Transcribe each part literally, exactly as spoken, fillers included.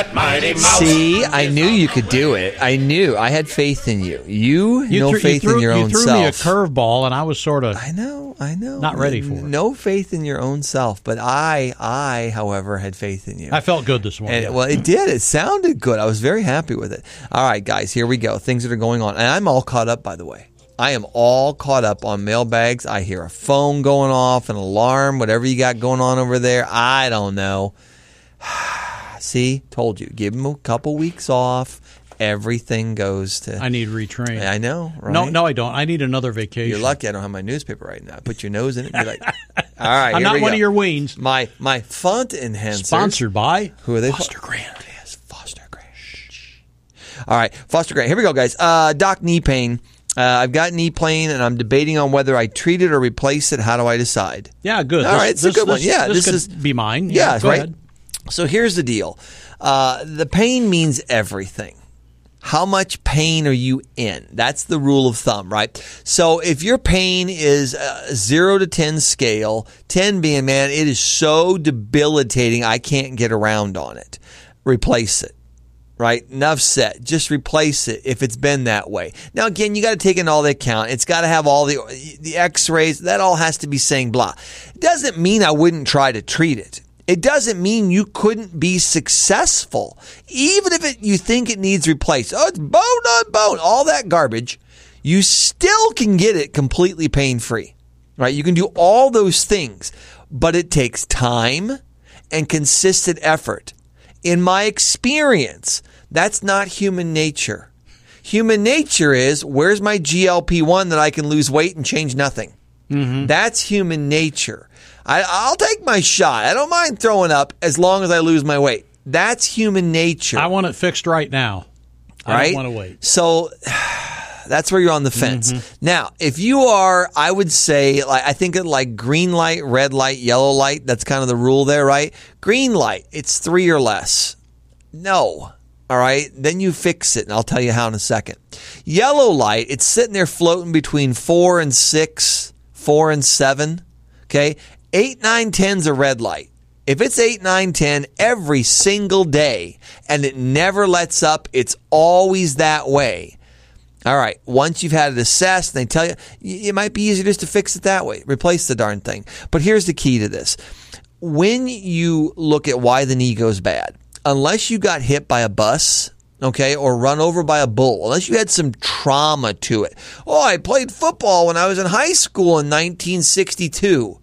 Mighty Mouse. See, I knew you could do it. I knew. I had faith in you. You, You no threw, faith you threw, in your you own threw self. me a curveball, and I was sort of I know, I know. not ready for it. No faith in your own self. But I, I, however, had faith in you. I felt good this morning. And, well, it did. It sounded good. I was very happy with it. All right, guys, here we go. Things that are going on. And I'm all caught up, by the way. I am all caught up on mailbags. I hear a phone going off, an alarm, whatever you got going on over there. I don't know. See, told you. Give them a couple weeks off. Everything goes to... I need retrain. I know, right? No, no, I don't. I need another vacation. You're lucky I don't have my newspaper right now. Put your nose in it and be like, all right, I'm here not we one go. of your weens. My my font enhancer. Sponsored by Who are they? Foster Grant. Yes, Foster Grant. All right, Foster Grant. Here we go, guys. Uh, Doc, knee pain. Uh, I've got knee pain, and I'm debating on whether I treat it or replace it. How do I decide? Yeah, good. All this, right, it's this, a good one. this- Yeah, this, this could is- be mine. Yeah, go right. ahead. So here's the deal. Uh, the pain means everything. How much pain are you in? That's the rule of thumb, right? So if your pain is a zero to ten scale, ten being, man, it is so debilitating, I can't get around on it. Replace it, right? Enough said. Just replace it if it's been that way. Now, again, you got to take in all the account. It's got to have all the, the x-rays. That all has to be saying blah. It doesn't mean I wouldn't try to treat it. It doesn't mean you couldn't be successful. Even if it, you think it needs replaced. Oh, it's bone on bone. All that garbage. You still can get it completely pain-free. Right? You can do all those things. But it takes time and consistent effort. In my experience, that's not human nature. Human nature is, where's my G L P one that I can lose weight and change nothing? Mm-hmm. That's human nature. I, I'll take my shot. I don't mind throwing up as long as I lose my weight. That's human nature. I want it fixed right now. I right? don't want to wait. So that's where you're on the fence. Mm-hmm. Now, if you are, I would say, like I think of like green light, red light, yellow light. That's kind of the rule there, right? Green light, it's three or less. No. All right. Then you fix it, and I'll tell you how in a second. Yellow light, it's sitting there floating between four and six, four and seven. Okay. Eight, nine, ten's a red light. If it's eight, nine, ten every single day and it never lets up, it's always that way. All right. Once you've had it assessed and they tell you, it might be easier just to fix it that way. Replace the darn thing. But here's the key to this. When you look at why the knee goes bad, unless you got hit by a bus, okay, or run over by a bull, unless you had some trauma to it. Oh, I played football when I was in high school in nineteen sixty-two.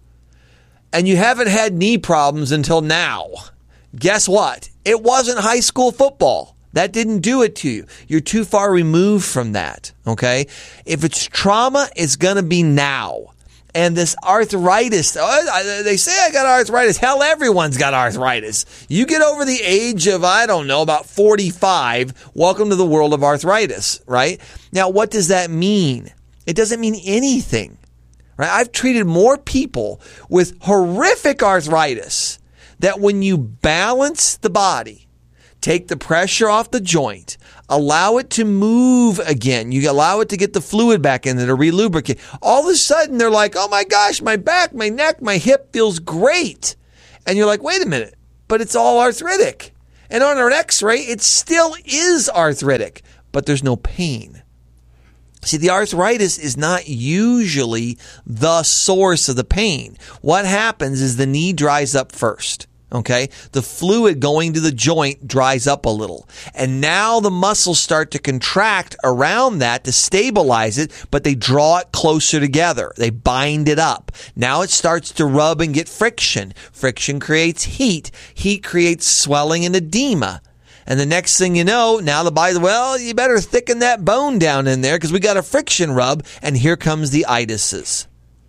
And you haven't had knee problems until now. Guess what? It wasn't high school football. That didn't do it to you. You're too far removed from that, okay? If it's trauma, it's going to be now. And this arthritis, oh, they say I got arthritis. Hell, everyone's got arthritis. You get over the age of, I don't know, about forty-five, welcome to the world of arthritis, right? Now, what does that mean? It doesn't mean anything. Right? I've treated more people with horrific arthritis that when you balance the body, take the pressure off the joint, allow it to move again, you allow it to get the fluid back in there to relubricate, all of a sudden they're like, oh my gosh, my back, my neck, my hip feels great. And you're like, wait a minute, but it's all arthritic. And on an x-ray, it still is arthritic, but there's no pain. See, the arthritis is not usually the source of the pain. What happens is the knee dries up first, okay? The fluid going to the joint dries up a little. And now the muscles start to contract around that to stabilize it, but they draw it closer together. They bind it up. Now it starts to rub and get friction. Friction creates heat. Heat creates swelling and edema. And the next thing you know, now the body's, well, you better thicken that bone down in there because we got a friction rub, and here comes the itises.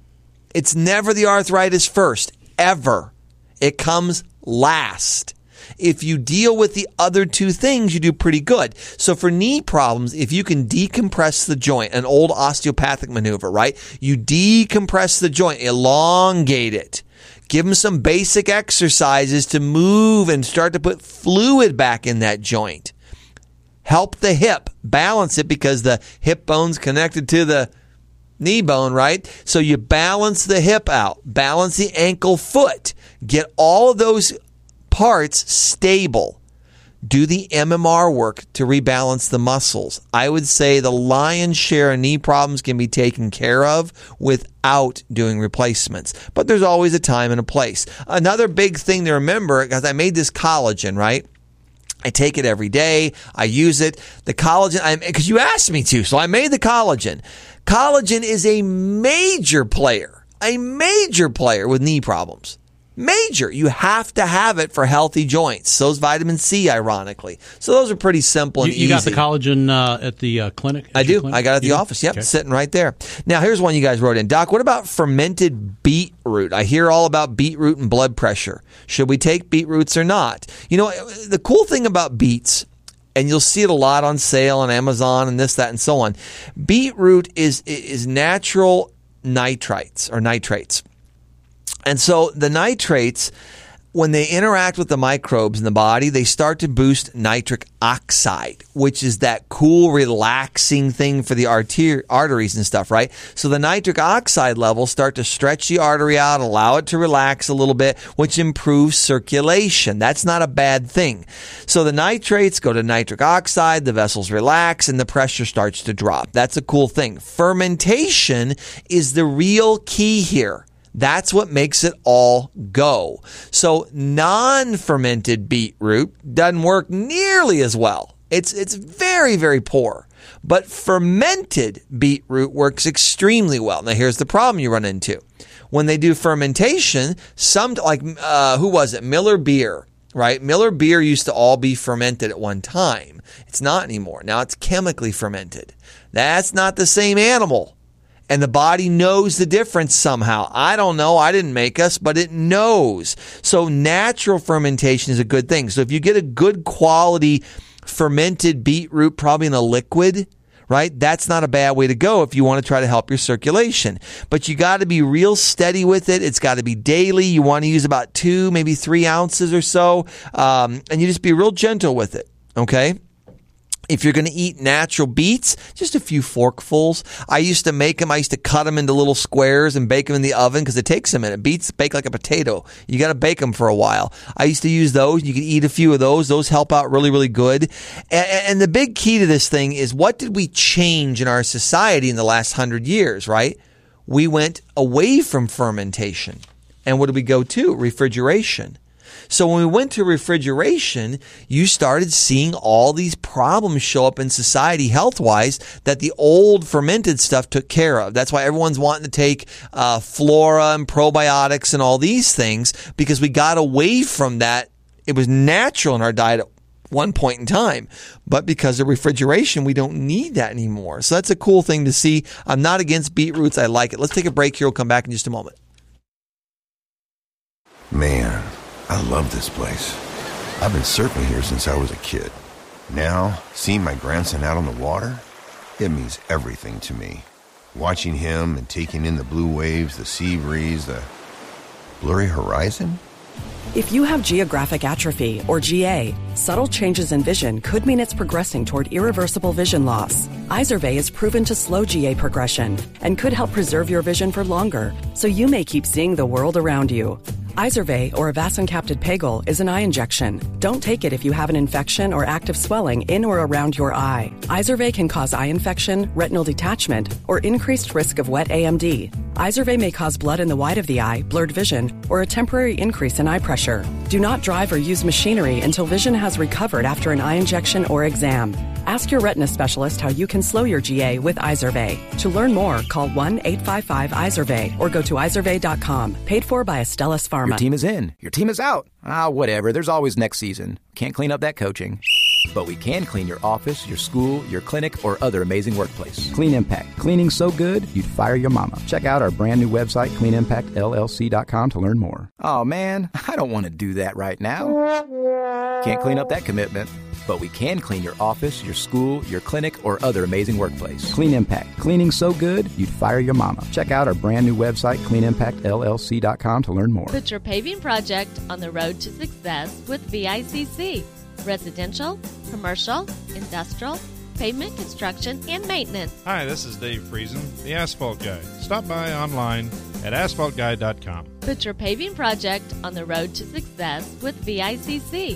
It's never the arthritis first, ever. It comes last. If you deal with the other two things, you do pretty good. So for knee problems, if you can decompress the joint, an old osteopathic maneuver, right? You decompress the joint, elongate it. Give them some basic exercises to move and start to put fluid back in that joint. Help the hip. Balance it because the hip bone's connected to the knee bone, right? So you balance the hip out. Balance the ankle foot. Get all of those parts stable. Do the M M R work to rebalance the muscles. I would say the lion's share of knee problems can be taken care of without doing replacements. But there's always a time and a place. Another big thing to remember, because I made this collagen, right? I take it every day. I use it. The collagen, because you asked me to, so I made the collagen. Collagen is a major player, a major player with knee problems. Major. You have to have it for healthy joints. So's vitamin C, ironically. So those are pretty simple and you, you easy. You got the collagen uh, at the uh, clinic? At I do. clinic? I got it at you the do? office. Yep, okay. Sitting right there. Now, here's one you guys wrote in. Doc, what about fermented beetroot? I hear all about beetroot and blood pressure. Should we take beetroots or not? You know, the cool thing about beets, and you'll see it a lot on sale on Amazon and this, that, and so on. Beetroot is is natural nitrites or nitrates. And so the nitrates, when they interact with the microbes in the body, they start to boost nitric oxide, which is that cool, relaxing thing for the arter- arteries and stuff, right? So the nitric oxide levels start to stretch the artery out, allow it to relax a little bit, which improves circulation. That's not a bad thing. So the nitrates go to nitric oxide, the vessels relax, and the pressure starts to drop. That's a cool thing. Fermentation is the real key here. That's what makes it all go. So non-fermented beetroot doesn't work nearly as well. It's it's very, very poor. But fermented beetroot works extremely well. Now, here's the problem you run into. When they do fermentation, some, like, uh, who was it? Miller Beer, right? Miller Beer used to all be fermented at one time. It's not anymore. Now it's chemically fermented. That's not the same animal. And the body knows the difference somehow. I don't know. I didn't make us, but it knows. So natural fermentation is a good thing. So if you get a good quality fermented beetroot, probably in a liquid, right? That's not a bad way to go if you want to try to help your circulation. But you got to be real steady with it. It's got to be daily. You want to use about two, maybe three ounces or so. Um, and you just be real gentle with it. Okay? If you're going to eat natural beets, just a few forkfuls. I used to make them. I used to cut them into little squares and bake them in the oven because it takes a minute. Beets bake like a potato. You got to bake them for a while. I used to use those. You can eat a few of those. Those help out really, really good. And, and the big key to this thing is, what did we change in our society in the last hundred years, right? We went away from fermentation. And what did we go to? Refrigeration. So when we went to refrigeration, you started seeing all these problems show up in society health-wise that the old fermented stuff took care of. That's why everyone's wanting to take uh, flora and probiotics and all these things, because we got away from that. It was natural in our diet at one point in time, but because of refrigeration, we don't need that anymore. So that's a cool thing to see. I'm not against beetroots. I like it. Let's take a break here. We'll come back in just a moment. Man, I love this place. I've been surfing here since I was a kid. Now, seeing my grandson out on the water, it means everything to me. Watching him and taking in the blue waves, the sea breeze, the blurry horizon. If you have geographic atrophy, or G A, subtle changes in vision could mean it's progressing toward irreversible vision loss. Izervay is proven to slow G A progression and could help preserve your vision for longer, so you may keep seeing the world around you. Izervay, or avacincaptad pegol, is an eye injection. Don't take it if you have an infection or active swelling in or around your eye. Izervay can cause eye infection, retinal detachment, or increased risk of wet A M D. Izervay may cause blood in the white of the eye, blurred vision, or a temporary increase in eye pressure. Do not drive or use machinery until vision has recovered after an eye injection or exam. Ask your retina specialist how you can slow your G A with Izervay. To learn more, call one eight five five Izervay or go to izervay dot com. Paid for by Astellas Pharma. Your team is in. Your team is out. Ah, whatever. There's always next season. Can't clean up that coaching. But we can clean your office, your school, your clinic, or other amazing workplace. Clean Impact. Cleaning so good, you'd fire your mama. Check out our brand new website, clean impact L L C dot com, to learn more. Oh, man, I don't want to do that right now. Can't clean up that commitment. But we can clean your office, your school, your clinic, or other amazing workplace. Clean Impact. Cleaning so good, you'd fire your mama. Check out our brand new website, clean impact L L C dot com, to learn more. Put your paving project on the road to success with V I C C. Residential, commercial, industrial, pavement construction, and maintenance. Hi, this is Dave Friesen, the Asphalt Guy. Stop by online at asphalt guy dot com. Put your paving project on the road to success with V I C C.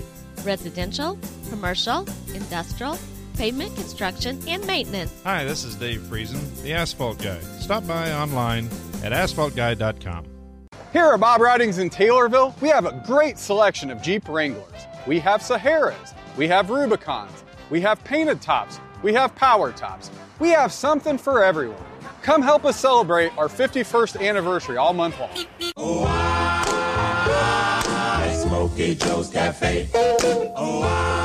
residential, commercial, industrial, pavement construction, and maintenance. Hi, this is Dave Friesen, the Asphalt Guy. Stop by online at asphalt guy dot com. Here at Bob Ridings in Taylorville, we have a great selection of Jeep Wranglers. We have Saharas, we have Rubicons, we have painted tops, we have power tops. We have something for everyone. Come help us celebrate our fifty-first anniversary all month long. Oh, I, Smokey Joe's Cafe. Oh,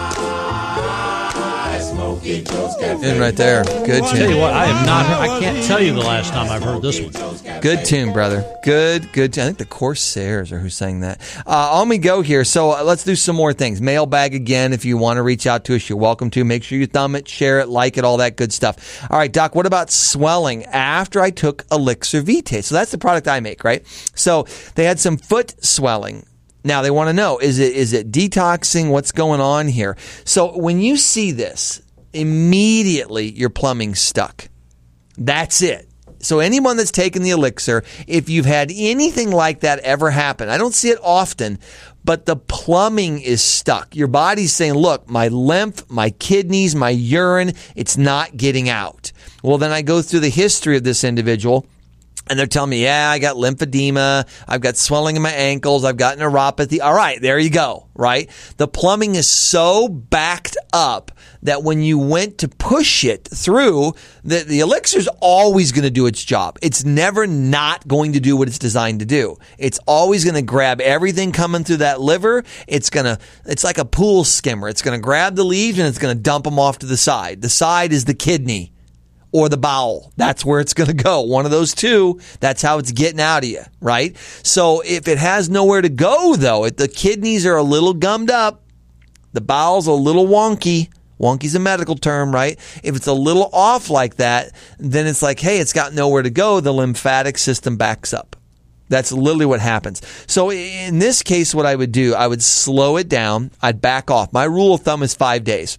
I, Smokey Joe's Cafe. In right there. Good tune. Tell you what, I have not heard, I can't tell you the last time I've heard this one. Good tune, brother. Good, good tune. I think the Corsairs are who sang that. Uh, on we go here. So uh, let's do some more things. Mailbag again. If you want to reach out to us, you're welcome to. Make sure you thumb it, share it, like it, all that good stuff. All right, Doc, what about swelling after I took Elixir Vitae? So that's the product I make, right? So they had some foot swelling. Now they want to know, is it is it detoxing? What's going on here? So when you see this, immediately your plumbing's stuck. That's it. So anyone that's taken the Elixir, if you've had anything like that ever happen, I don't see it often, but the plumbing is stuck. Your body's saying, look, my lymph, my kidneys, my urine, it's not getting out. Well, then I go through the history of this individual, and they're telling me, yeah, I got lymphedema, I've got swelling in my ankles, I've got neuropathy. All right, there you go, right? The plumbing is so backed up that when you went to push it through, the, the Elixir's always going to do its job. It's never not going to do what it's designed to do. It's always going to grab everything coming through that liver. It's going to, it's like a pool skimmer. It's going to grab the leaves and it's going to dump them off to the side. The side is the kidney or the bowel. That's where it's going to go. One of those two, that's how it's getting out of you, right? So if it has nowhere to go, though, if the kidneys are a little gummed up, the bowel's a little wonky. Wonky's a medical term, right? If it's a little off like that, then it's like, hey, it's got nowhere to go. The lymphatic system backs up. That's literally what happens. So in this case, what I would do, I would slow it down. I'd back off. My rule of thumb is five days.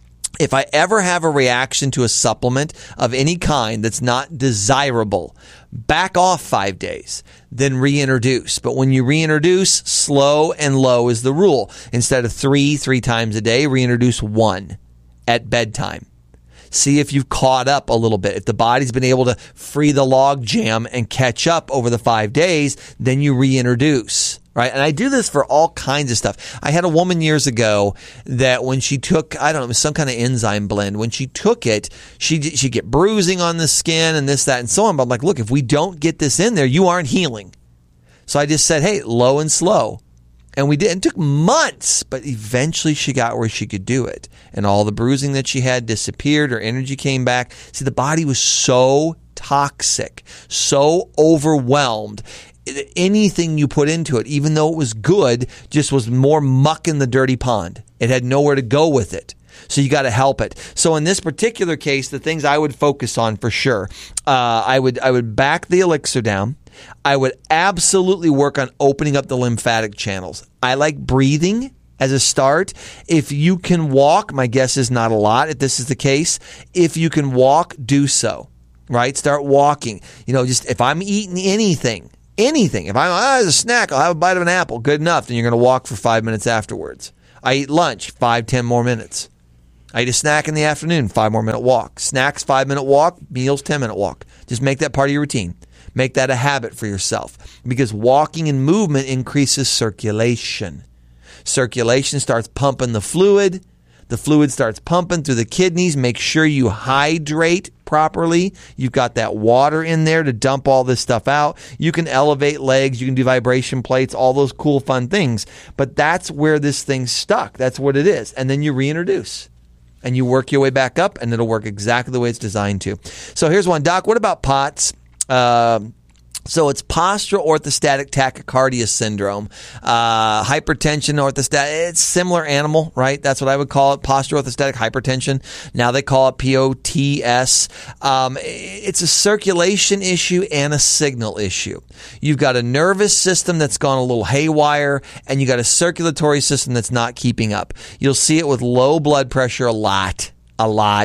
If I ever have a reaction to a supplement of any kind that's not desirable, back off five days, then reintroduce. But when you reintroduce, slow and low is the rule. Instead of three, three times a day, reintroduce one at bedtime. See if you've caught up a little bit. If the body's been able to free the log jam and catch up over the five days, then you reintroduce. Right. And I do this for all kinds of stuff. I had a woman years ago that when she took, I don't know, it was some kind of enzyme blend. When she took it, she, she'd get bruising on the skin and this, that, and so on. But I'm like, look, if we don't get this in there, you aren't healing. So I just said, hey, low and slow. And we did. It took months, but eventually she got where she could do it. And all the bruising that she had disappeared. Her energy came back. See, the body was so toxic, so overwhelmed. Anything you put into it, even though it was good, just was more muck in the dirty pond. It had nowhere to go with it. So you got to help it. So in this particular case, the things I would focus on for sure, uh, I would I would back the Elixir down. I would absolutely work on opening up the lymphatic channels. I like breathing as a start. If you can walk, my guess is not a lot if this is the case. If you can walk, do so. Right? Start walking. You know, just if I'm eating anything, anything, if I'm ah, as a snack, I'll have a bite of an apple. Good enough. Then you're going to walk for five minutes afterwards. I eat lunch, five, ten more minutes. I eat a snack in the afternoon, five more minute walk. Snacks, five minute walk. Meals, ten minute walk. Just make that part of your routine. Make that a habit for yourself because walking and movement increases circulation. Circulation starts pumping the fluid. The fluid starts pumping through the kidneys. Make sure you hydrate properly. You've got that water in there to dump all this stuff out. You can elevate legs. You can do vibration plates, all those cool, fun things. But that's where this thing's stuck. That's what it is. And then you reintroduce. And you work your way back up, and it'll work exactly the way it's designed to. So here's one. Doc, what about P O T S? Um, so it's postural orthostatic tachycardia syndrome, uh, hypertension orthostatic. It's similar animal, right? That's what I would call it. Postural orthostatic hypertension. Now they call it P O T S. Um, it's a circulation issue and a signal issue. You've got a nervous system that's gone a little haywire, and you got a circulatory system that's not keeping up. You'll see it with low blood pressure a lot, a lot.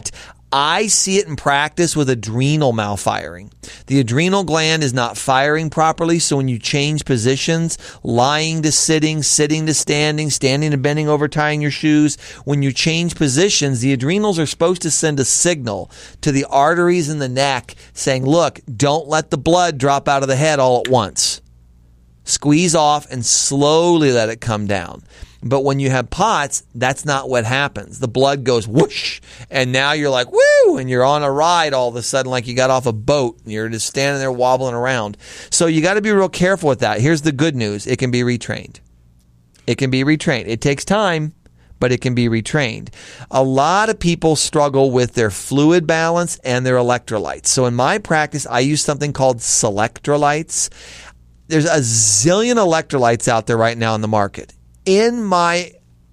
I see it in practice with adrenal malfiring. The adrenal gland is not firing properly, so when you change positions, lying to sitting, sitting to standing, standing to bending over, tying your shoes, when you change positions, the adrenals are supposed to send a signal to the arteries in the neck saying, look, don't let the blood drop out of the head all at once. Squeeze off and slowly let it come down. But when you have POTS, that's not what happens. The blood goes whoosh, and now you're like, woo, and you're on a ride all of a sudden like you got off a boat, and you're just standing there wobbling around. So you got to be real careful with that. Here's the good news. It can be retrained. It can be retrained. It takes time, but it can be retrained. A lot of people struggle with their fluid balance and their electrolytes. So in my practice, I use something called Selectrolytes. There's a zillion electrolytes out there right now in the market. In my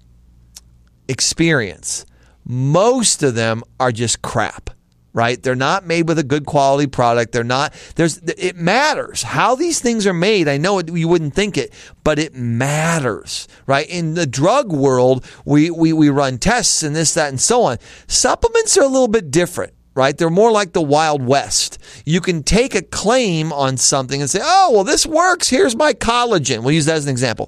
experience, most of them are just crap, right? They're not made with a good quality product. They're not, there's, it matters how these things are made. I know it, you wouldn't think it, but it matters, right? In the drug world, we, we, we run tests and this, that, and so on. Supplements are a little bit different. Right? They're more like the Wild West. You can take a claim on something and say, oh, well, this works. Here's my collagen. We'll use that as an example.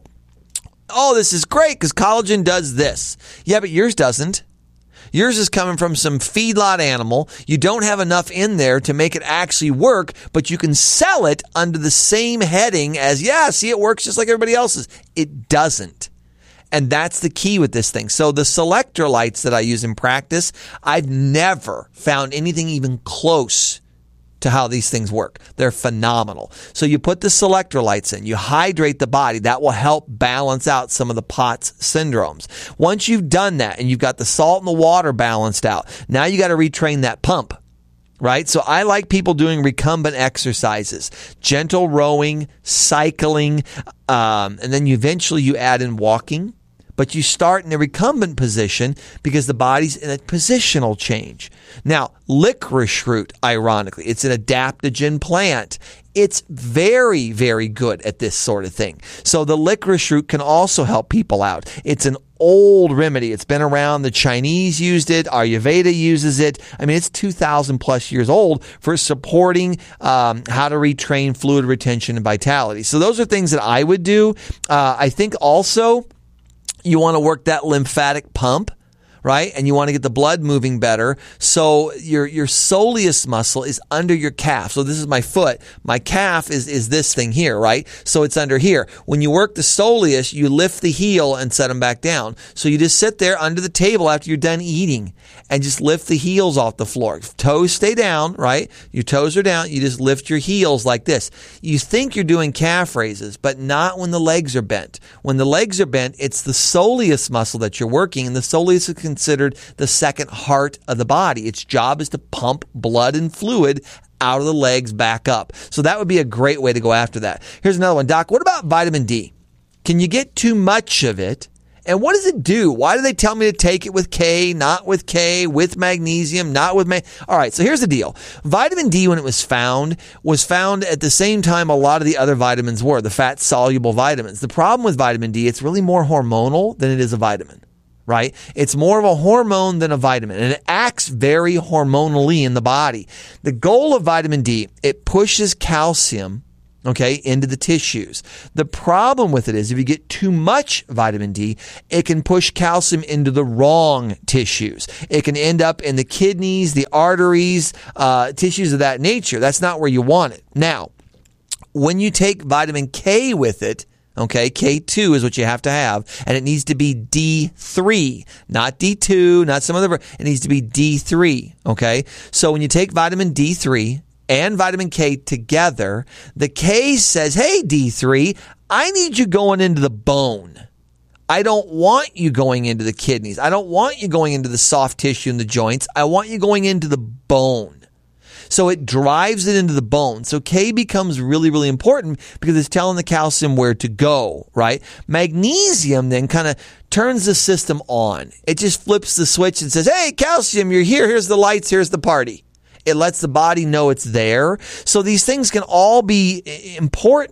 Oh, this is great because collagen does this. Yeah, but yours doesn't. Yours is coming from some feedlot animal. You don't have enough in there to make it actually work, but you can sell it under the same heading as, yeah, see, it works just like everybody else's. It doesn't. And that's the key with this thing. So the Selectrolytes that I use in practice, I've never found anything even close to how these things work. They're phenomenal. So you put the Selectrolytes in, you hydrate the body. That will help balance out some of the POTS syndromes. Once you've done that and you've got the salt and the water balanced out, now you got to retrain that pump. Right? So I like people doing recumbent exercises, gentle rowing, cycling, um, and then you eventually you add in walking. But you start in a recumbent position because the body's in a positional change. Now, licorice root, ironically, it's an adaptogen plant. It's very, very good at this sort of thing. So the licorice root can also help people out. It's an old remedy. It's been around. The Chinese used it. Ayurveda uses it. I mean, it's two thousand plus years old for supporting um, how to retrain fluid retention and vitality. So those are things that I would do. Uh, I think also you want to work that lymphatic pump, right? And you want to get the blood moving better. So your your soleus muscle is under your calf. So this is my foot. My calf is, is this thing here, right? So it's under here. When you work the soleus, you lift the heel and set them back down. So you just sit there under the table after you're done eating and just lift the heels off the floor. Toes stay down, right? Your toes are down. You just lift your heels like this. You think you're doing calf raises, but not when the legs are bent. When the legs are bent, it's the soleus muscle that you're working, and the soleus is considered the second heart of the body. Its job is to pump blood and fluid out of the legs back up. So that would be a great way to go after that. Here's another one. Doc, what about vitamin D? Can you get too much of it? And what does it do? Why do they tell me to take it with K, not with K, with magnesium, not with mag? All right, so here's the deal. Vitamin D, when it was found, was found at the same time a lot of the other vitamins were, the fat-soluble vitamins. The problem with vitamin D, it's really more hormonal than it is a vitamin, right? It's more of a hormone than a vitamin, and it acts very hormonally in the body. The goal of vitamin D, it pushes calcium, okay, into the tissues. The problem with it is if you get too much vitamin D, it can push calcium into the wrong tissues. It can end up in the kidneys, the arteries, uh, tissues of that nature. That's not where you want it. Now, when you take vitamin K with it, okay, K two is what you have to have, and it needs to be D three, not D two, not some other, it needs to be D three, okay? So when you take vitamin D three and vitamin K together, the K says, hey, D three, I need you going into the bone. I don't want you going into the kidneys. I don't want you going into the soft tissue in the joints. I want you going into the bone. So it drives it into the bone. So K becomes really, really important because it's telling the calcium where to go, right? Magnesium then kind of turns the system on. It just flips the switch and says, hey, calcium, you're here. Here's the lights. Here's the party. It lets the body know it's there. So these things can all be important,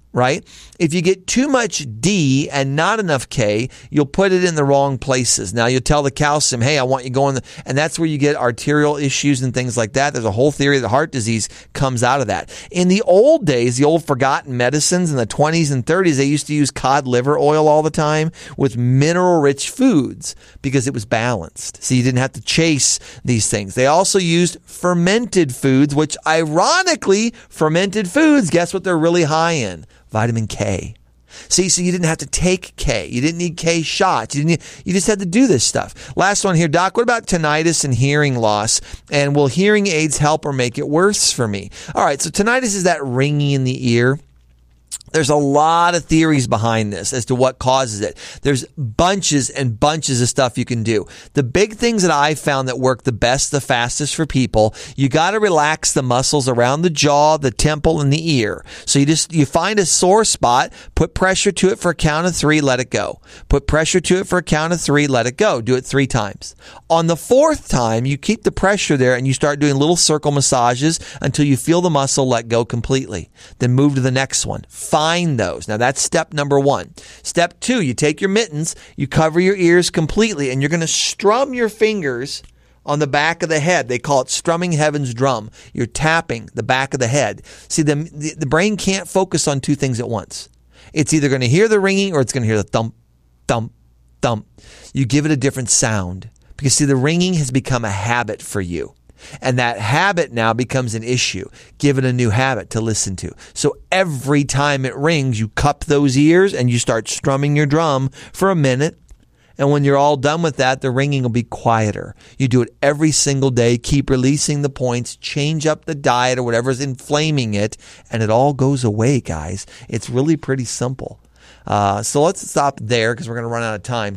right? If you get too much D and not enough K, you'll put it in the wrong places. Now you'll tell the calcium, hey, I want you going, and that's where you get arterial issues and things like that. There's a whole theory that heart disease comes out of that. In the old days, the old forgotten medicines in the twenties and thirties, they used to use cod liver oil all the time with mineral-rich foods because it was balanced. So you didn't have to chase these things. They also used fermented foods, which ironically, fermented foods, guess what they're really high in? Vitamin K. See, so you didn't have to take K. You didn't need K shots. You didn't need, you just had to do this stuff. Last one here, Doc. What about tinnitus and hearing loss? And will hearing aids help or make it worse for me? All right, so tinnitus is that ringing in the ear. There's a lot of theories behind this as to what causes it. There's bunches and bunches of stuff you can do. The big things that I found that work the best, the fastest for people, you got to relax the muscles around the jaw, the temple, and the ear. So you just, you find a sore spot, put pressure to it for a count of three, let it go. Put pressure to it for a count of three, let it go. Do it three times. On the fourth time, you keep the pressure there and you start doing little circle massages until you feel the muscle let go completely. Then move to the next one. Find those. Now that's step number one. Step two, you take your mittens, you cover your ears completely, and you're going to strum your fingers on the back of the head. They call it strumming heaven's drum. You're tapping the back of the head. See, the, the, the brain can't focus on two things at once. It's either going to hear the ringing or it's going to hear the thump, thump, thump. You give it a different sound because, see, the ringing has become a habit for you. And that habit now becomes an issue. Give it a new habit to listen to. So every time it rings, you cup those ears and you start strumming your drum for a minute. And when you're all done with that, the ringing will be quieter. You do it every single day. Keep releasing the points. Change up the diet or whatever's inflaming it. And it all goes away, guys. It's really pretty simple. Uh, so let's stop there because we're going to run out of time.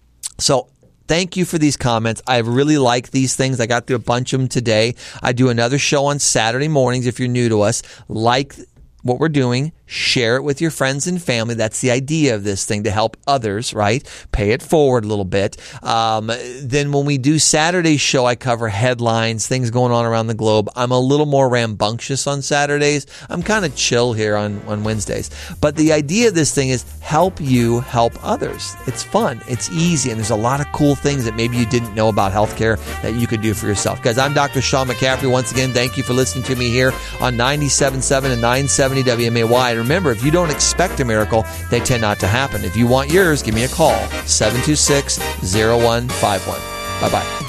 So thank you for these comments. I really like these things. I got through a bunch of them today. I do another show on Saturday mornings if you're new to us. Like what we're doing, share it with your friends and family. That's the idea of this thing, to help others, right? Pay it forward a little bit. Um, then when we do Saturday's show, I cover headlines, things going on around the globe. I'm a little more rambunctious on Saturdays. I'm kind of chill here on, on Wednesdays. But the idea of this thing is help you help others. It's fun. It's easy. And there's a lot of cool things that maybe you didn't know about healthcare that you could do for yourself. Guys, I'm Doctor Sean McCaffrey. Once again, thank you for listening to me here on ninety-seven point seven and nine seventy W M A Y. And remember, if you don't expect a miracle, they tend not to happen. If you want yours, give me a call, seven two six, zero one five one. Bye-bye.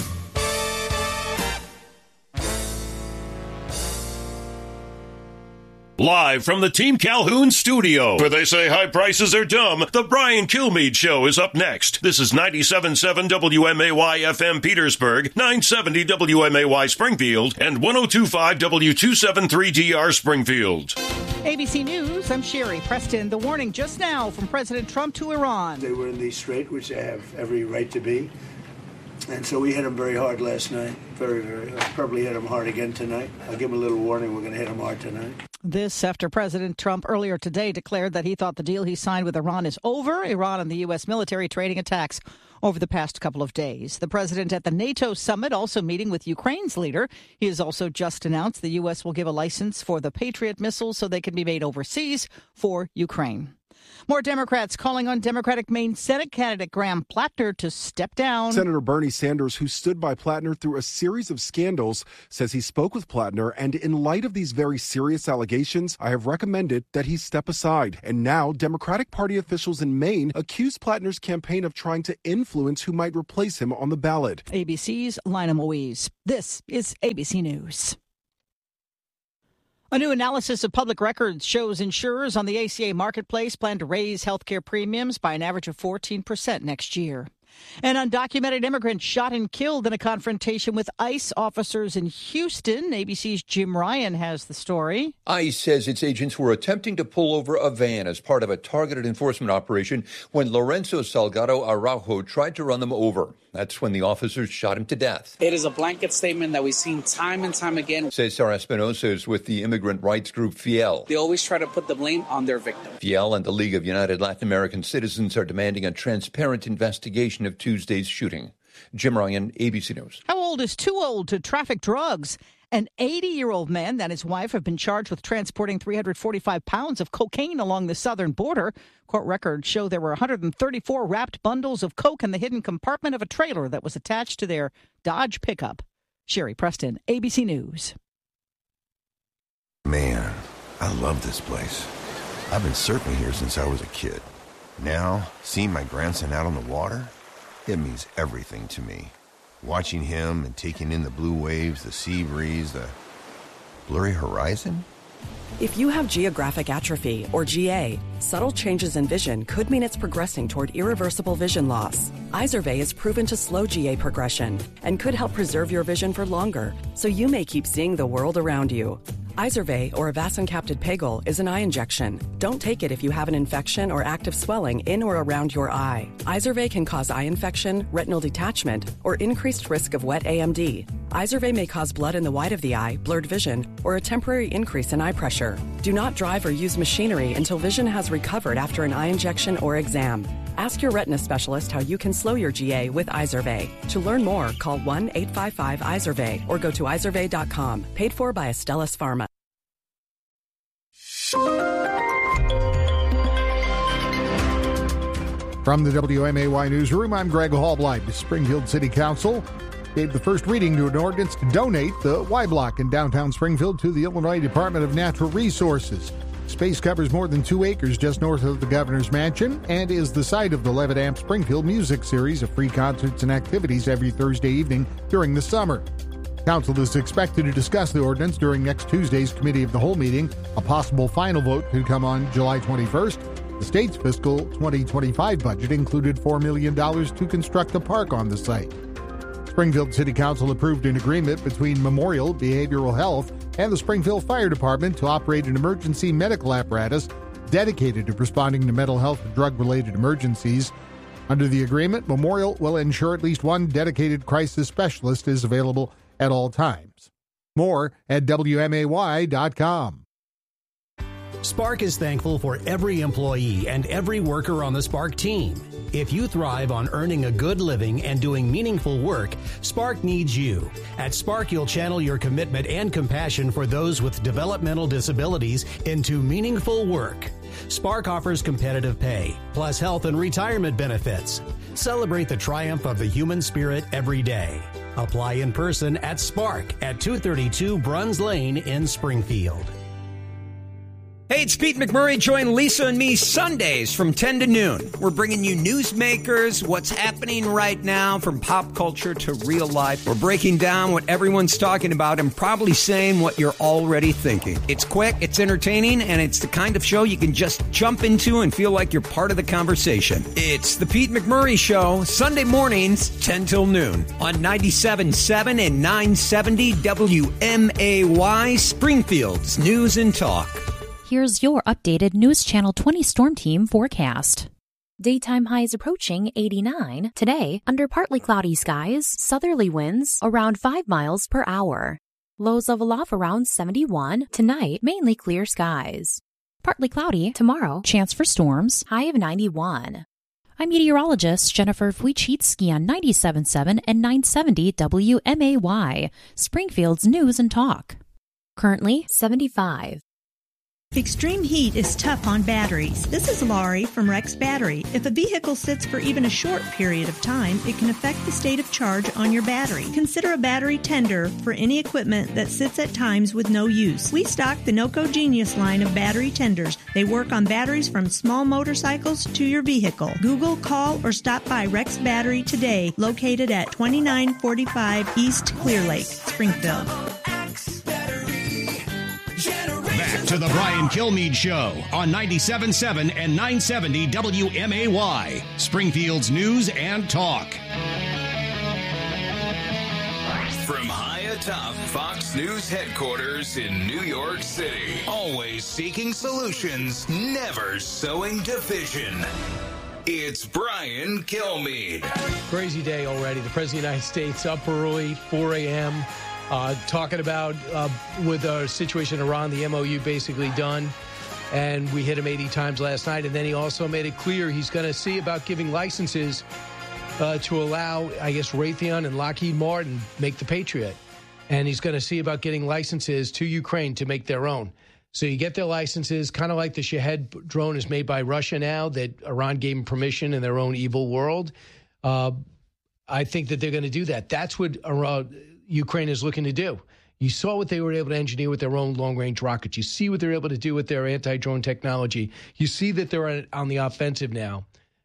Live from the Team Calhoun studio, where they say high prices are dumb, the Brian Kilmeade Show is up next. This is ninety-seven point seven W M A Y F M Petersburg, nine seventy W M A Y Springfield, and one oh two point five W two seventy-three D R Springfield. A B C News, I'm Sherry Preston. The warning just now from President Trump to Iran. They were in the strait, which they have every right to be. And so we hit them very hard last night. Very, very hard. Probably hit them hard again tonight. I'll give them a little warning. We're going to hit them hard tonight. This after President Trump earlier today declared that he thought the deal he signed with Iran is over. Iran and the U S military trading attacks over the past couple of days. The president at the NATO summit also meeting with Ukraine's leader. He has also just announced the U S will give a license for the Patriot missiles so they can be made overseas for Ukraine. More Democrats calling on Democratic Maine Senate candidate Graham Plattner to step down. Senator Bernie Sanders, who stood by Plattner through a series of scandals, says he spoke with Plattner, and in light of these very serious allegations, I have recommended that he step aside. And now, Democratic Party officials in Maine accuse Plattner's campaign of trying to influence who might replace him on the ballot. A B C's Lina Moise. This is A B C News. A new analysis of public records shows insurers on the A C A marketplace plan to raise health care premiums by an average of fourteen percent next year. An undocumented immigrant shot and killed in a confrontation with ICE officers in Houston. A B C's Jim Ryan has the story. ICE says its agents were attempting to pull over a van as part of a targeted enforcement operation when Lorenzo Salgado Araujo tried to run them over. That's when the officers shot him to death. It is a blanket statement that we've seen time and time again. Cesar Espinosa is with the immigrant rights group Fiel. They always try to put the blame on their victim. Fiel and the League of United Latin American Citizens are demanding a transparent investigation of Tuesday's shooting. Jim Ryan, A B C News. How old is too old to traffic drugs? An eighty-year-old man and his wife have been charged with transporting three hundred forty-five pounds of cocaine along the southern border. Court records show there were one hundred thirty-four wrapped bundles of coke in the hidden compartment of a trailer that was attached to their Dodge pickup. Sherry Preston, A B C News. Man, I love this place. I've been surfing here since I was a kid. Now, seeing my grandson out on the water, it means everything to me. Watching him and taking in the blue waves, the sea breeze, the blurry horizon. If you have geographic atrophy, or G A, subtle changes in vision could mean it's progressing toward irreversible vision loss. Izervay is proven to slow G A progression and could help preserve your vision for longer, so you may keep seeing the world around you. Izervay, or avacincaptad pegol, is an eye injection. Don't take it if you have an infection or active swelling in or around your eye. Izervay can cause eye infection, retinal detachment, or increased risk of wet A M D. Izervay may cause blood in the white of the eye, blurred vision, or a temporary increase in eye pressure. Do not drive or use machinery until vision has recovered after an eye injection or exam. Ask your retina specialist how you can slow your G A with Izervay. To learn more, call one eight five five Izervay or go to izervay dot com. Paid for by Astellas Pharma. From the W M A Y Newsroom, I'm Greg Hallblight. The Springfield City Council gave the first reading to an ordinance to donate the Y Block in downtown Springfield to the Illinois Department of Natural Resources. Space covers more than two acres just north of the Governor's Mansion and is the site of the Levitt Amp Springfield Music Series of free concerts and activities every Thursday evening during the summer. Council is expected to discuss the ordinance during next Tuesday's Committee of the Whole meeting. A possible final vote could come on July twenty-first. The state's fiscal twenty twenty-five budget included four million dollars to construct a park on the site. Springfield City Council approved an agreement between Memorial Behavioral Health and the Springfield Fire Department to operate an emergency medical apparatus dedicated to responding to mental health and drug-related emergencies. Under the agreement, Memorial will ensure at least one dedicated crisis specialist is available at all times. More at W M A Y dot com. Spark is thankful for every employee and every worker on the Spark team. If you thrive on earning a good living and doing meaningful work, Spark needs you. At Spark, you'll channel your commitment and compassion for those with developmental disabilities into meaningful work. Spark offers competitive pay, plus health and retirement benefits. Celebrate the triumph of the human spirit every day. Apply in person at Spark at two thirty-two Bruns Lane in Springfield. Hey, it's Pete McMurray. Join Lisa and me Sundays from ten to noon. We're bringing you newsmakers, what's happening right now from pop culture to real life. We're breaking down what everyone's talking about and probably saying what you're already thinking. It's quick, it's entertaining, and it's the kind of show you can just jump into and feel like you're part of the conversation. It's the Pete McMurray Show, Sunday mornings, ten till noon on ninety-seven point seven and nine seventy W M A Y, Springfield's News and Talk. Here's your updated News Channel twenty Storm Team forecast. Daytime highs approaching eighty-nine. Today, under partly cloudy skies, southerly winds around five miles per hour. Lows level off around seventy-one. Tonight, mainly clear skies. Partly cloudy. Tomorrow, chance for storms. High of ninety-one. I'm meteorologist Jennifer Wojcicki on ninety-seven point seven and nine seventy W M A Y, Springfield's News and Talk. Currently, seventy-five. Extreme heat is tough on batteries. This is Laurie from Rex Battery. If a vehicle sits for even a short period of time, it can affect the state of charge on your battery. Consider a battery tender for any equipment that sits at times with no use. We stock the NOCO Genius line of battery tenders. They work on batteries from small motorcycles to your vehicle. Google, call, or stop by Rex Battery today, located at twenty-nine forty-five East Clear Lake, Springfield. Back to the Brian Kilmeade Show on ninety-seven point seven and nine seventy W M A Y, Springfield's News and Talk. From high atop Fox News headquarters in New York City, always seeking solutions, never sowing division. It's Brian Kilmeade. Crazy day already. The President of the United States up early, four a.m., Uh, talking about uh, with our situation in Iran, the M O U basically done, and we hit him eighty times last night. And then he also made it clear he's going to see about giving licenses uh, to allow, I guess, Raytheon and Lockheed Martin make the Patriot. And he's going to see about getting licenses to Ukraine to make their own. So you get their licenses, kind of like the Shahed drone is made by Russia now, that Iran gave them permission in their own evil world. Uh, I think that they're going to do that. That's what uh, Ukraine is looking to do. You saw what they were able to engineer with their own long-range rockets. You see what they're able to do with their anti-drone technology. You see that they're on the offensive now.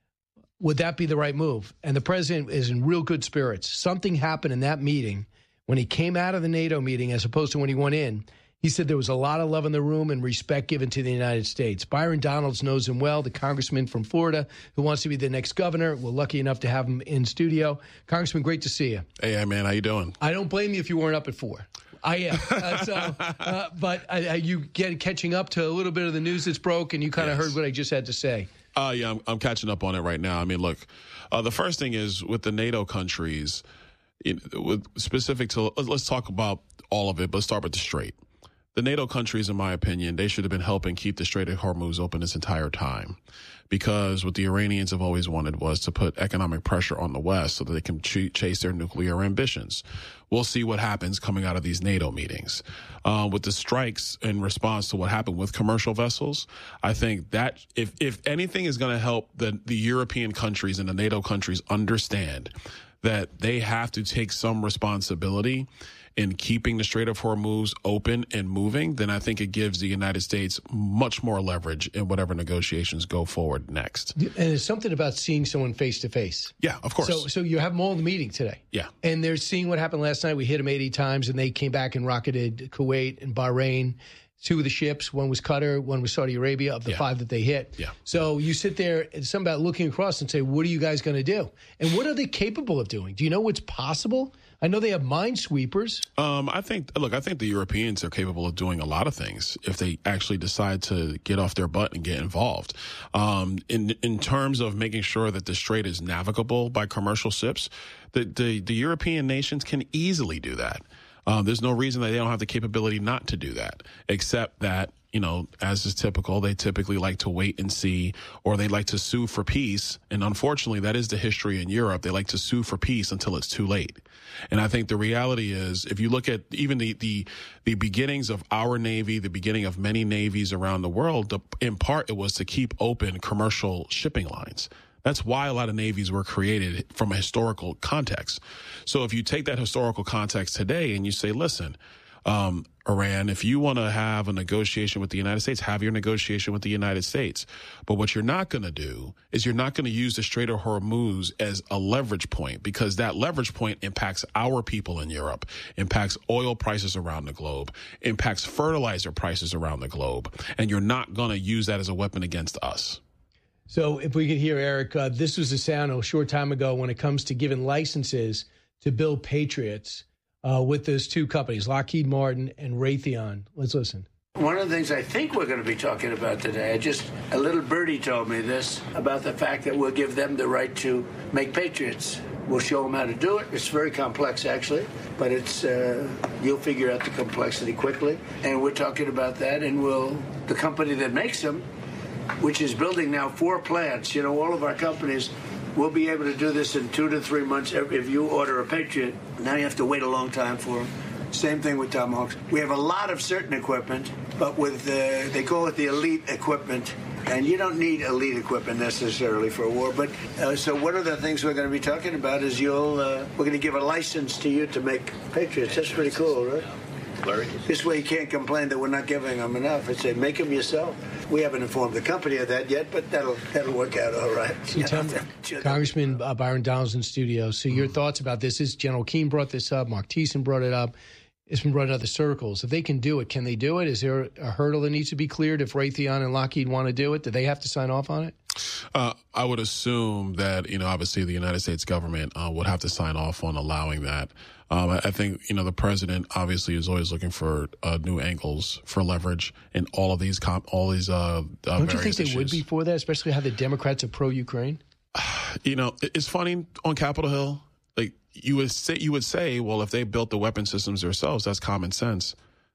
Would that be the right move? And the president is in real good spirits. Something happened in that meeting when he came out of the NATO meeting as opposed to when he went in. He said there was a lot of love in the room and respect given to the United States. Byron Donalds knows him well, the congressman from Florida who wants to be the next governor. We're lucky enough to have him in studio. Congressman, great to see you. Hey, man, how you doing? I don't blame you if you weren't up at four. I am. Uh, so, uh, but uh, you get catching up to a little bit of the news that's broke, and you kind of yes. heard what I just had to say. Uh, yeah, I'm, I'm catching up on it right now. I mean, look, uh, the first thing is with the NATO countries, it, with specific to, let's talk about all of it, but let's start with the Strait. The NATO countries, in my opinion, they should have been helping keep the Strait of Hormuz open this entire time, because what the Iranians have always wanted was to put economic pressure on the West so that they can ch- chase their nuclear ambitions. We'll see what happens coming out of these NATO meetings. Uh, with the strikes in response to what happened with commercial vessels, I think that if, if anything is going to help the, the European countries and the NATO countries understand that they have to take some responsibility in keeping the Strait of Hormuz open and moving, then I think it gives the United States much more leverage in whatever negotiations go forward next. And there's something about seeing someone face to face. Yeah, of course. So, so you have them all in the meeting today. Yeah. And they're seeing what happened last night. We hit them eighty times, and they came back and rocketed Kuwait and Bahrain. Two of the ships, one was Qatar, one was Saudi Arabia, of the yeah. five that they hit. Yeah. So you sit there, and something about looking across and say, what are you guys going to do? And what are they capable of doing? Do you know what's possible? I know they have minesweepers. Um, I think, look, I think the Europeans are capable of doing a lot of things if they actually decide to get off their butt and get involved. Um, in in terms of making sure that the Strait is navigable by commercial ships, the, the, the European nations can easily do that. Uh, there's no reason that they don't have the capability not to do that, except that, you know, as is typical, they typically like to wait and see, or they like to sue for peace. And unfortunately, that is the history in Europe. They like to sue for peace until it's too late. And I think the reality is, if you look at even the, the, the beginnings of our Navy, the beginning of many navies around the world, the, in part, it was to keep open commercial shipping lines. That's why a lot of navies were created from a historical context. So if you take that historical context today and you say, listen, um, Iran, if you want to have a negotiation with the United States, have your negotiation with the United States. But what you're not going to do is you're not going to use the Strait of Hormuz as a leverage point, because that leverage point impacts our people in Europe, impacts oil prices around the globe, impacts fertilizer prices around the globe. And you're not going to use that as a weapon against us. So if we could hear, Eric, uh, this was the sound a short time ago when it comes to giving licenses to build Patriots uh, with those two companies, Lockheed Martin and Raytheon. Let's listen. One of the things I think we're going to be talking about today, I just a little birdie told me this, about the fact that we'll give them the right to make Patriots. We'll show them how to do it. It's very complex, actually, but it's uh, you'll figure out the complexity quickly. And we're talking about that, and we'll the company that makes them, which is building now four plants. You know, all of our companies will be able to do this in two to three months. If you order a Patriot, now you have to wait a long time for them. Same thing with Tomahawks. We have a lot of certain equipment, but with uh, they call it the elite equipment, and you don't need elite equipment necessarily for a war. But uh, so one of the things we're going to be talking about is you'll uh, we're going to give a license to you to make Patriots. That's pretty cool, right? Larry. This way you can't complain that we're not giving them enough. I'd say make them yourself. We haven't informed the company of that yet, but that'll that'll work out all right. So tell me, Congressman uh, Byron Donalds in studio. So your thoughts about this is General Keane brought this up. Mark Thiessen brought it up. It's been brought in other circles. If they can do it, can they do it? Is there a hurdle that needs to be cleared if Raytheon and Lockheed want to do it? Do they have to sign off on it? Uh, I would assume that, you know, obviously the United States government uh, would have to sign off on allowing that. Um, I, I think, you know, the president obviously is always looking for uh, new angles for leverage in all of these comp, all these uh, uh, Don't you think they issues. would be for that, especially how the Democrats are pro-Ukraine? You know, it's funny on Capitol Hill. Like you would say, you would say, well, if they built the weapon systems themselves, that's common sense.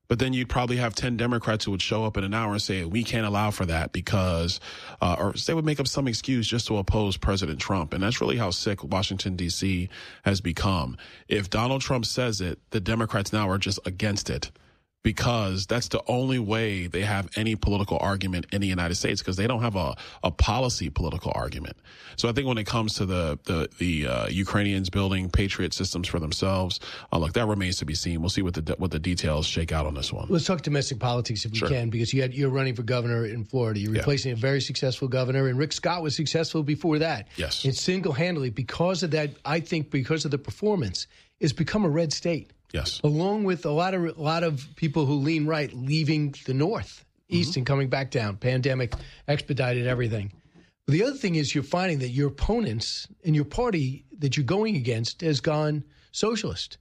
But then you'd probably have ten Democrats who would show up in an hour and say, we can't allow for that because, uh, or they would make up some excuse just to oppose President Trump. And that's really how sick Washington, D C has become. If Donald Trump says it, the Democrats now are just against it, because that's the only way they have any political argument in the United States, because they don't have a, a policy political argument. So I think when it comes to the the, the uh, Ukrainians building Patriot systems for themselves, uh, look, that remains to be seen. We'll see what the what the details shake out on this one. Let's talk domestic politics if we Sure. can, because you had, you're running for governor in Florida. You're replacing yeah. a very successful governor, and Rick Scott was successful before that. Yes. And single-handedly, because of that, I think because of the performance, it's become a red state. Yes. Along with a lot of a lot of people who lean right leaving the north, east, mm-hmm. and coming back down. Pandemic expedited everything. But the other thing is you're finding that your opponents in your party that you're going against has gone socialist.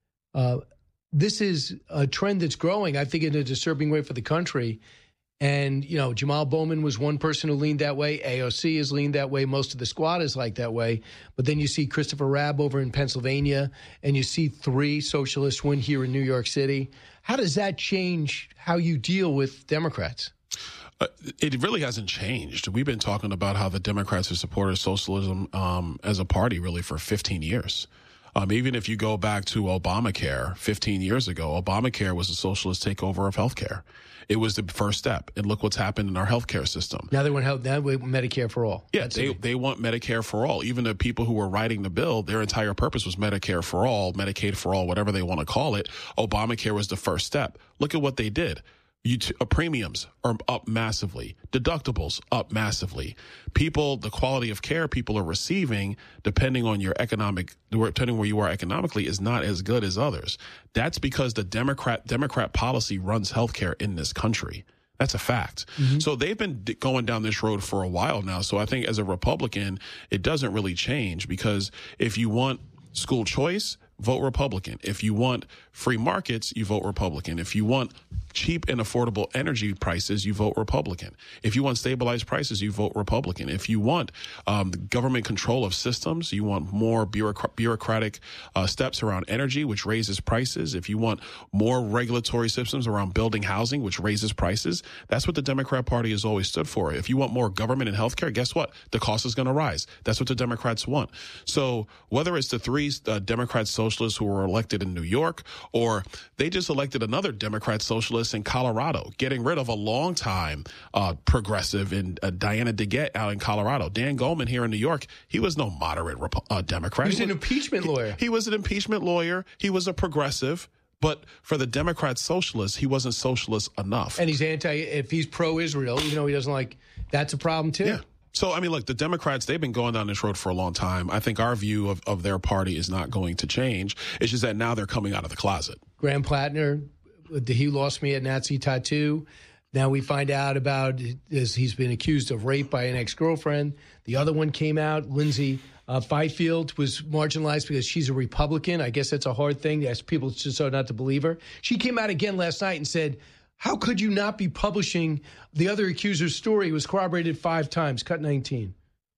Uh, this is a trend that's growing, I think, in a disturbing way for the country. And, you know, Jamal Bowman was one person who leaned that way. A O C has leaned that way. Most of the squad is like that way. But then you see Christopher Rabb over in Pennsylvania, and you see three socialists win here in New York City. How does that change how you deal with Democrats? Uh, it really hasn't changed. We've been talking about how the Democrats have supported socialism um, as a party really for fifteen years. Um, even if you go back to Obamacare fifteen years ago, Obamacare was a socialist takeover of healthcare. It was the first step, and look what's happened in our healthcare system. Now they want help. Now we want Medicare for all. Yeah, That's they it. they want Medicare for all. Even the people who were writing the bill, their entire purpose was Medicare for all, Medicaid for all, whatever they want to call it. Obamacare was the first step. Look at what they did. You t- uh, premiums are up massively. Deductibles up massively. People, the quality of care people are receiving, depending on your economic, depending where you are economically, is not as good as others. That's because the Democrat Democrat policy runs healthcare in this country. That's a fact. Mm-hmm. So they've been d- going down this road for a while now. So I think as a Republican, it doesn't really change, because if you want school choice, vote Republican. If you want free markets, you vote Republican. If you want cheap and affordable energy prices, you vote Republican. If you want stabilized prices, you vote Republican. If you want um, government control of systems, you want more bureaucr- bureaucratic uh, steps around energy, which raises prices. If you want more regulatory systems around building housing, which raises prices, that's what the Democrat Party has always stood for. If you want more government and healthcare, guess what? The cost is going to rise. That's what the Democrats want. So whether it's the three uh, Democrat socialists who were elected in New York, or they just elected another Democrat socialist in Colorado, getting rid of a longtime uh, progressive in uh, Diana DeGette out in Colorado. Dan Goldman here in New York, he was no moderate Repo- uh, Democrat. He was he an was, impeachment lawyer. He, he was an impeachment lawyer. He was a progressive. But for the Democrat socialists, he wasn't socialist enough. And he's anti, if he's pro-Israel, even though he doesn't like, that's a problem too. Yeah. So, I mean, look, the Democrats, they've been going down this road for a long time. I think our view of, of their party is not going to change. It's just that now they're coming out of the closet. Graham Plattner, he lost me at Nazi Tattoo. Now we find out about this, he's been accused of rape by an ex-girlfriend. The other one came out. Lindsay uh, Fifield was marginalized because she's a Republican. I guess that's a hard thing. Yes, people just so not to believe her. She came out again last night and said, how could you not be publishing the other accuser's story? It was corroborated five times. Cut nineteen.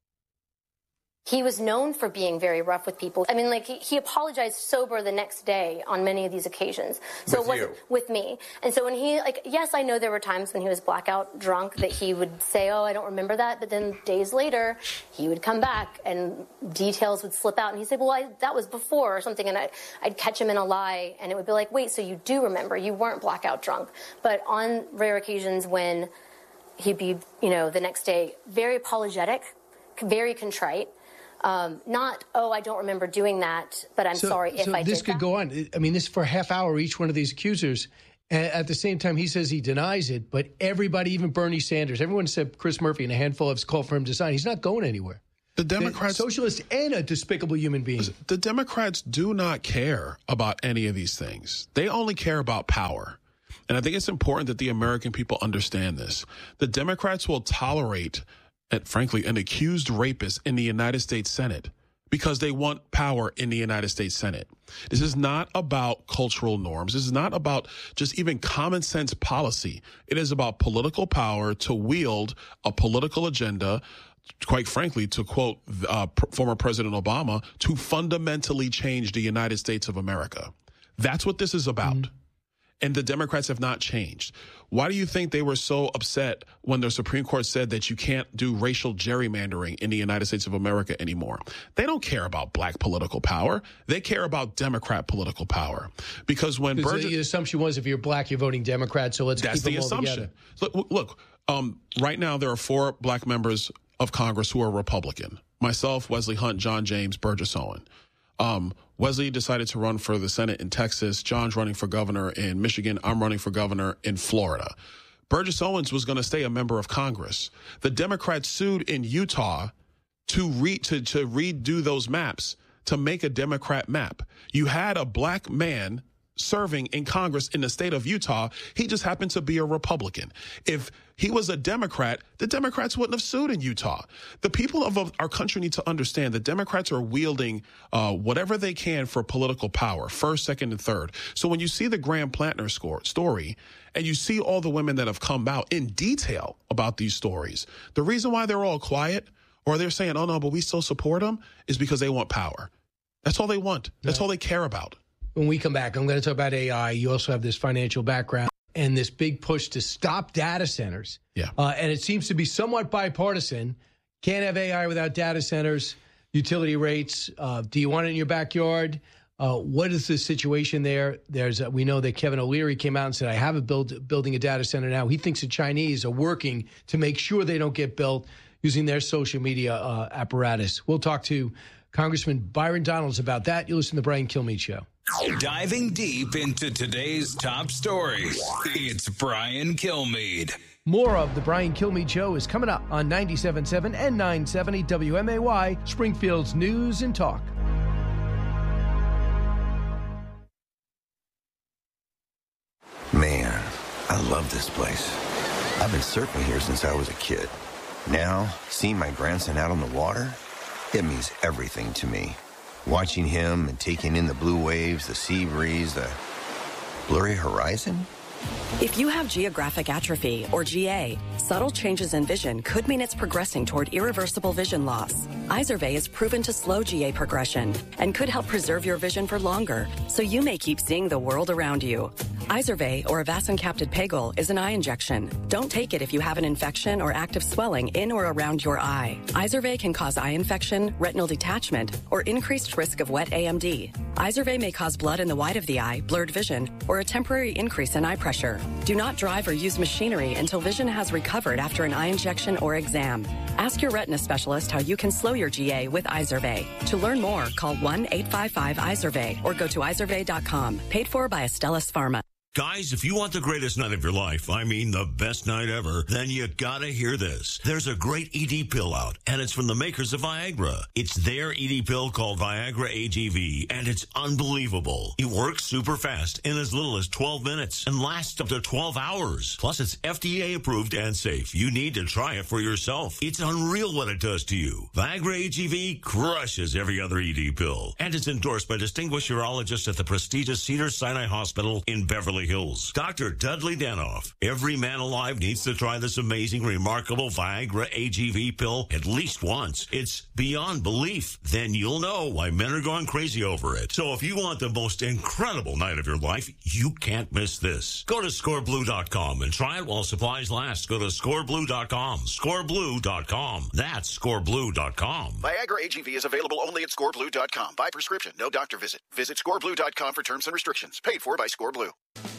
He was known for being very rough with people. I mean, like, he, he apologized sober the next day on many of these occasions. So with it wasn't you. with me. And so when he, like, yes, I know there were times when he was blackout drunk that he would say, oh, I don't remember that. But then days later, he would come back and details would slip out. And he'd say, well, I, that was before or something. And I, I'd catch him in a lie. And it would be like, wait, so you do remember. You weren't blackout drunk. But on rare occasions when he'd be, you know, the next day, very apologetic, very contrite. Um, not, oh, I don't remember doing that, but I'm so, sorry if so I did this could that. go on. I mean, this for a half hour, each one of these accusers. And at the same time, he says he denies it, but everybody, even Bernie Sanders, everyone except Chris Murphy and a handful have called for him to sign. He's not going anywhere. The Democrats, the socialist and a despicable human being. The Democrats do not care about any of these things. They only care about power. And I think it's important that the American people understand this. The Democrats will tolerate, and frankly, an accused rapist in the United States Senate because they want power in the United States Senate. This is not about cultural norms. This is not about just even common sense policy. It is about political power to wield a political agenda, quite frankly, to quote uh, former President Obama, to fundamentally change the United States of America. That's what this is about. Mm-hmm. And the Democrats have not changed. Why do you think they were so upset when the Supreme Court said that you can't do racial gerrymandering in the United States of America anymore? They don't care about black political power. They care about Democrat political power. Because when Burgess... The assumption was if you're black, you're voting Democrat, so let's That's keep them the all assumption. together. Look, look um, right now there are four black members of Congress who are Republican. Myself, Wesley Hunt, John James, Burgess Owen. Um, Wesley decided to run for the Senate in Texas. John's running for governor in Michigan. I'm running for governor in Florida. Burgess Owens was going to stay a member of Congress. The Democrats sued in Utah to, re- to, to redo those maps, to make a Democrat map. You had a black man serving in Congress in the state of Utah. He just happened to be a Republican. If he was a Democrat, the Democrats wouldn't have sued in Utah. The people of our country need to understand that Democrats are wielding uh, whatever they can for political power, first, second, and third. So when you see the Graham Plantner score, story, and you see all the women that have come out in detail about these stories, the reason why they're all quiet or they're saying, oh, no, but we still support them is because they want power. That's all they want. That's all they care about. When we come back, I'm going to talk about A I. You also have this financial background and this big push to stop data centers. Yeah. Uh, and it seems to be somewhat bipartisan. Can't have A I without data centers, utility rates. Uh, do you want it in your backyard? Uh, what is the situation there? There's a, we know that Kevin O'Leary came out and said, I have a build, building a data center now. He thinks the Chinese are working to make sure they don't get built using their social media uh, apparatus. We'll talk to Congressman Byron Donalds about that. You listen to the Brian Kilmeade Show. Diving deep into today's top stories, it's Brian Kilmeade. More of the Brian Kilmeade Show is coming up on ninety-seven point seven and nine seventy W M A Y, Springfield's News and Talk. Man, I love this place. I've been surfing here since I was a kid. Now, seeing my grandson out on the water, it means everything to me. Watching him and taking in the blue waves, the sea breeze, the blurry horizon. If you have geographic atrophy, or G A, subtle changes in vision could mean it's progressing toward irreversible vision loss. Izervay is proven to slow G A progression and could help preserve your vision for longer, so you may keep seeing the world around you. Izervay, or avacincaptad pegol, is an eye injection. Don't take it if you have an infection or active swelling in or around your eye. Izervay can cause eye infection, retinal detachment, or increased risk of wet A M D. Izervay may cause blood in the white of the eye, blurred vision, or a temporary increase in eye pressure. Do not drive or use machinery until vision has recovered after an eye injection or exam. Ask your retina specialist how you can slow your G A with Izervay. To learn more, call one eight five five Izervay or go to izervay dot com. Paid for by Astellas Pharma. Guys, if you want the greatest night of your life, I mean the best night ever, then you gotta hear this. There's a great E D pill out, and it's from the makers of Viagra. It's their E D pill called Viagra A G V, and it's unbelievable. It works super fast in as little as twelve minutes and lasts up to twelve hours. Plus, it's F D A approved and safe. You need to try it for yourself. It's unreal what it does to you. Viagra A G V crushes every other E D pill, and it's endorsed by distinguished urologists at the prestigious Cedars-Sinai Hospital in Beverly Hills. Doctor Dudley Danoff. Every man alive needs to try this amazing, remarkable Viagra A G V pill at least once. It's beyond belief. Then you'll know why men are going crazy over it. So if you want the most incredible night of your life, you can't miss this. Go to score blue dot com and try it while supplies last. Go to score blue dot com. score blue dot com. That's score blue dot com. Viagra A G V is available only at score blue dot com. By prescription, no doctor visit. Visit score blue dot com for terms and restrictions. Paid for by ScoreBlue.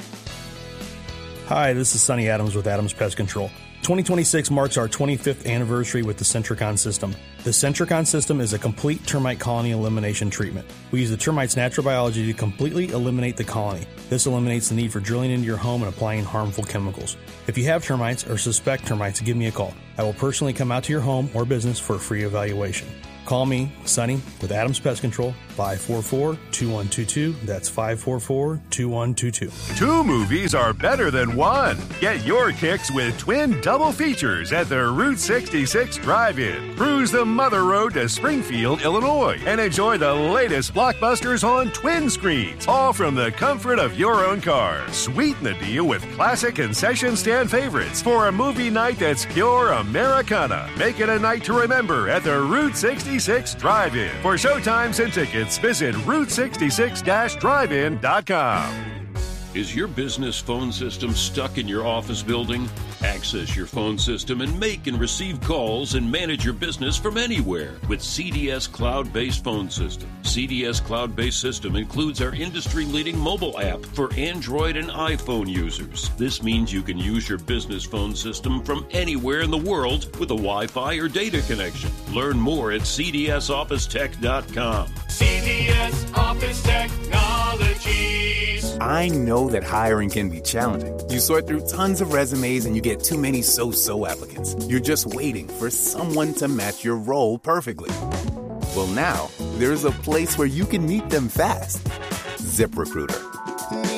Hi, this is Sonny Adams with Adams Pest Control. twenty twenty-six marks our twenty-fifth anniversary with the Centricon system. The Centricon system is a complete termite colony elimination treatment. We use the termite's natural biology to completely eliminate the colony. This eliminates the need for drilling into your home and applying harmful chemicals. If you have termites or suspect termites, give me a call. I will personally come out to your home or business for a free evaluation. Call me, Sonny, with Adams Pest Control, five four four, two one two two. That's five four four, two one two two. Two movies are better than one. Get your kicks with twin double features at the Route sixty-six Drive-In. Cruise the Mother Road to Springfield, Illinois, and enjoy the latest blockbusters on twin screens, all from the comfort of your own car. Sweeten the deal with classic concession stand favorites for a movie night that's pure Americana. Make it a night to remember at the Route sixty-six Drive-In. For showtimes and tickets, visit route sixty-six drive in dot com. Is your business phone system stuck in your office building? Access your phone system and make and receive calls and manage your business from anywhere with C D S Cloud-Based Phone System. C D S Cloud-Based System includes our industry-leading mobile app for Android and iPhone users. This means you can use your business phone system from anywhere in the world with a Wi-Fi or data connection. Learn more at C D S office tech dot com. C D S Office Technologies. I know that hiring can be challenging. You sort through tons of resumes and you get too many so-so applicants. You're just waiting for someone to match your role perfectly. Well, now, there's a place where you can meet them fast. ZipRecruiter.